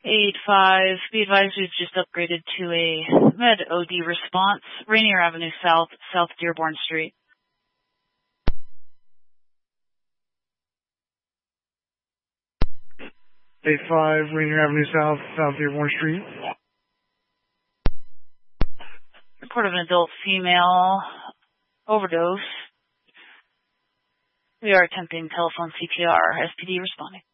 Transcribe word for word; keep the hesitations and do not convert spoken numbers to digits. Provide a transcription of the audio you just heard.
eight five, be advised we've just upgraded to a Med O D response, Rainier Avenue South, South Dearborn Street. eight five, Rainier Avenue South, South Dearborn Street. Report of an adult female overdose. We are attempting telephone C P R. S P D responding.